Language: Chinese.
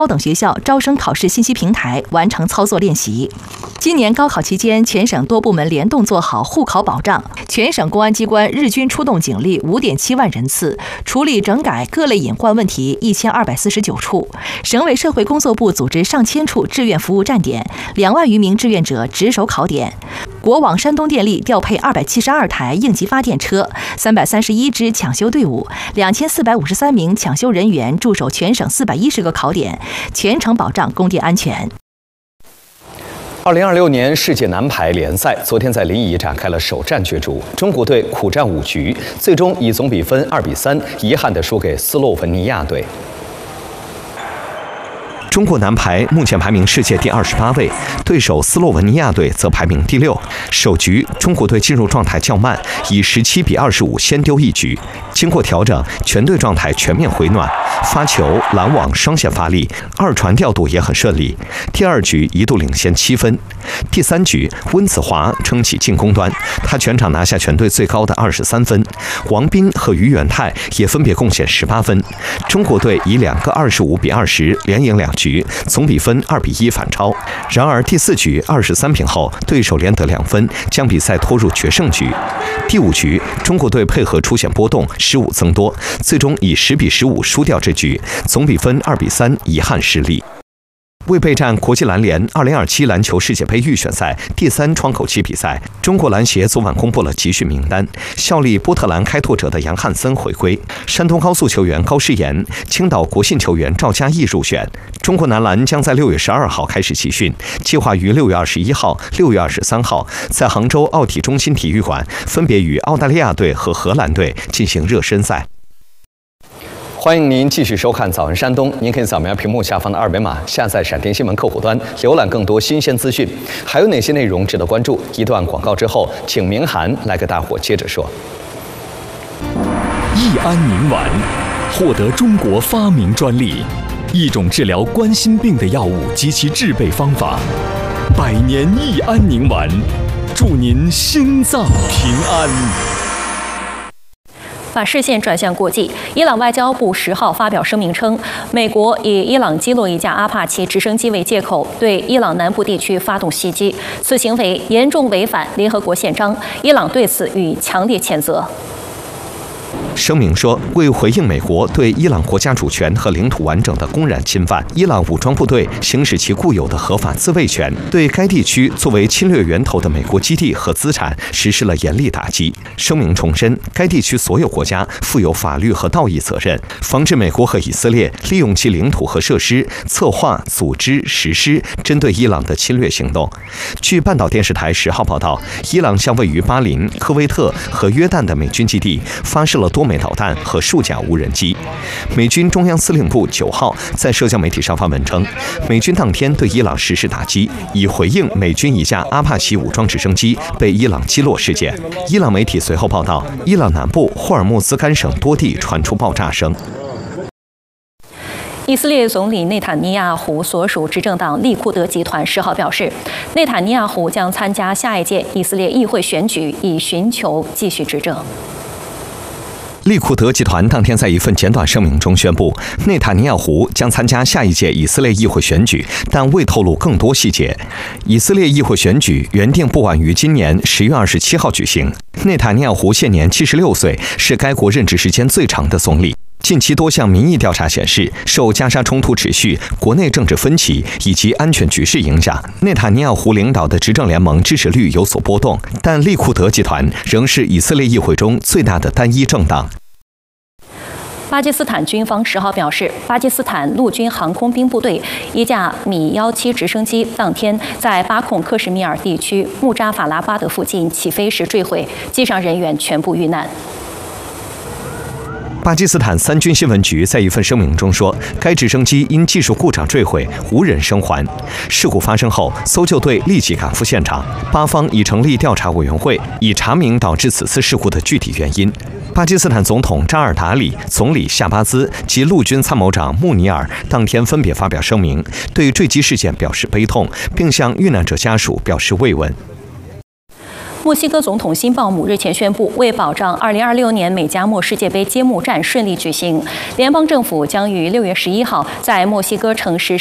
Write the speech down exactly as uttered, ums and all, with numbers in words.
高等学校招生考试信息平台完成操作练习。今年高考期间，全省多部门联动做好护考保障，全省公安机关日均出动警力五点七万人次，处理整改各类隐患问题一千二百四十九处。省委社会工作部组织上千处志愿服务站点，两万余名志愿者值守考点。国网山东电力调配二百七十二台应急发电车，三百三十一支抢修队伍，两千四百五十三名抢修人员驻守全省四百一十个考点，全程保障供电安全。 二零二六年世界男排联赛昨天在临沂展开了首战角逐，中国队苦战五局，最终以总比分二比三遗憾地输给斯洛文尼亚队。 中国男排目前排名世界第二十八位，对手斯洛文尼亚队则排名第六。首局中国队进入状态较慢，以十七比二十五先丢一局。经过调整，全队状态全面回暖，发球、拦网双线发力，二传调度也很顺利。第二局一度领先七分。第三局，温子华撑起进攻端，他全场拿下全队最高的二十三分。王斌和于远泰也分别贡献十八分。中国队以两个二十五比二十连赢两局，总比分二比一反超。然而第四局二十三平后，对手连得两分，将比赛拖入决胜局。第五局，中国队配合出现波动，失误增多，最终以十比十五输掉这局，总比分二比三遗憾失利。为备战国际篮联二零二七篮球世界杯预选赛第三窗口期比赛，中国篮协昨晚公布了集训名单，效力波特兰开拓者的杨汉森回归，山东高速球员高诗岩、青岛国信球员赵佳毅入选。中国男篮将在六月十二号开始集训，计划于六月二十一号、六月二十三号在杭州奥体中心体育馆分别与澳大利亚队和荷兰队进行热身赛。 欢迎您继续收看《早安山东》，您可以扫描屏幕下方的二维码，下载闪电新闻客户端，浏览更多新鲜资讯。还有哪些内容值得关注？一段广告之后，请明涵来给大伙接着说。 益安宁丸获得中国发明专利，一种治疗冠心病的药物及其制备方法。百年益安宁丸，祝您心脏平安。 把视线转向国际，伊朗外交部十号发表声明称，美国以伊朗击落一架阿帕奇直升机为借口，对伊朗南部地区发动袭击，此行为严重违反联合国宪章，伊朗对此予以强烈谴责。 声明说，为回应美国对伊朗国家主权和领土完整的公然侵犯，伊朗武装部队行使其固有的合法自卫权，对该地区作为侵略源头的美国基地和资产实施了严厉打击。声明重申，该地区所有国家负有法律和道义责任，防止美国和以色列利用其领土和设施策划、组织、实施针对伊朗的侵略行动。据半岛电视台十号报道，伊朗向位于巴林、科威特和约旦的美军基地发射了多枚导弹和数架无人机。美军中央司令部九号在社交媒体上发文称，美军当天对伊朗实施打击，以回应美军一架阿帕奇武装直升机被伊朗击落事件。伊朗媒体随后报道，伊朗南部霍尔木兹干省多地传出爆炸声。 以色列总理内塔尼亚胡所属执政党利库德集团十号表示，内塔尼亚胡将参加下一届以色列议会选举，以寻求继续执政。 利库德集团当天在一份简短声明中宣布，内塔尼亚胡将参加下一届以色列议会选举，但未透露更多细节。以色列议会选举原定不晚于今年十月二十七号举行。内塔尼亚胡现年七十六岁，是该国任职时间最长的总理。近期多项民意调查显示，受加沙冲突持续、国内政治分歧以及安全局势影响，内塔尼亚胡领导的执政联盟支持率有所波动，但利库德集团仍是以色列议会中最大的单一政党。 巴基斯坦军方十号表示，巴基斯坦陆军航空兵部队一架米一七直升机当天在巴孔克什米尔地区穆扎法拉巴德附近起飞时坠毁，机上人员全部遇难。 巴基斯坦三军新闻局在一份声明中说，该直升机因技术故障坠毁，无人生还。事故发生后，搜救队立即赶赴现场，巴方已成立调查委员会，以查明导致此次事故的具体原因。巴基斯坦总统扎尔达里、总理夏巴兹及陆军参谋长穆尼尔当天分别发表声明，对坠机事件表示悲痛，并向遇难者家属表示慰问。 墨西哥总统辛鲍姆日前宣布，为保障二零二六年美加墨世界杯揭幕战顺利举行，联邦政府将于六月十一号在墨西哥城市